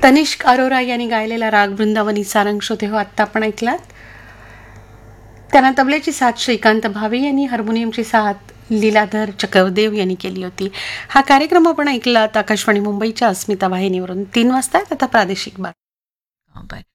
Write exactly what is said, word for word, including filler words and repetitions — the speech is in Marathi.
तनिष्क अरोरा यांनी गायलेला राग वृंदावनी सारंग श्रोते हो आत्ता आपण ऐकलात. त्यांना तबल्याची साथ श्रीकांत भावे यांनी, हार्मोनियमची साथ लीलाधर चक्रदेव यांनी केली होती. हा कार्यक्रम आपण ऐकलात आकाशवाणी मुंबईच्या अस्मिता वाहिनीवरून. तीन वाजता आता प्रादेशिक बातम्या.